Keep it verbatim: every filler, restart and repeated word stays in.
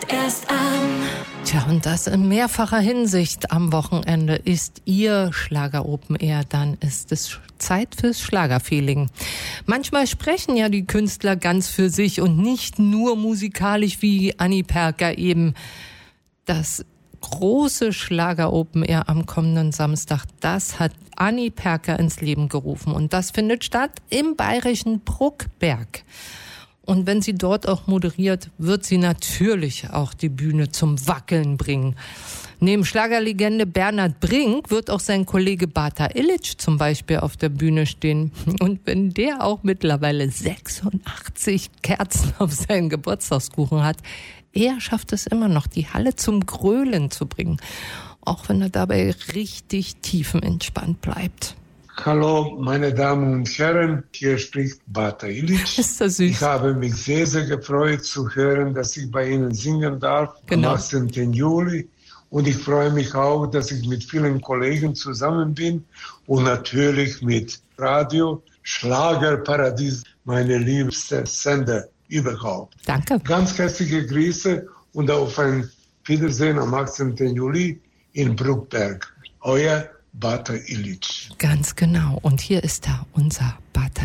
fängt erst an. Tja, und das in mehrfacher Hinsicht. Am Wochenende ist Ihr Schlager Open Air, dann ist es Zeit fürs Schlagerfeeling. Manchmal sprechen ja die Künstler ganz für sich und nicht nur musikalisch wie Anni Perker eben. Das große Schlager Open Air am kommenden Samstag, das hat Anni Perker ins Leben gerufen und das findet statt im bayerischen Bruckberg. Und wenn sie dort auch moderiert, wird sie natürlich auch die Bühne zum Wackeln bringen. Neben Schlagerlegende Bernhard Brink wird auch sein Kollege Bata Illich zum Beispiel auf der Bühne stehen. Und wenn der auch mittlerweile sechsundachtzig Kerzen auf seinen Geburtstagskuchen hat, er schafft es immer noch, die Halle zum Grölen zu bringen. Auch wenn er dabei richtig tiefenentspannt bleibt. Hallo, meine Damen und Herren, hier spricht Bata Illich. Ist das süß. Ich habe mich sehr, sehr gefreut zu hören, dass ich bei Ihnen singen darf Genau. am achtzehnten Juli. Und ich freue mich auch, dass ich mit vielen Kollegen zusammen bin und natürlich mit Radio Schlagerparadies, meine liebste Sender überhaupt. Danke. Ganz herzliche Grüße und auf ein Wiedersehen am achtzehnten Juli in Bruckberg. Euer Bata Illich. Ganz genau. Und hier ist er, unser Bata